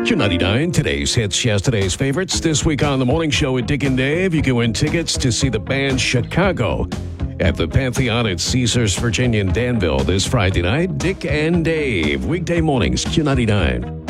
Q99, today's hits, yesterday's favorites. This week on The Morning Show with Dick and Dave, you can win tickets to see the band Chicago at the Pantheon at Caesars, Virginia in Danville this Friday night. Dick and Dave, weekday mornings, Q99.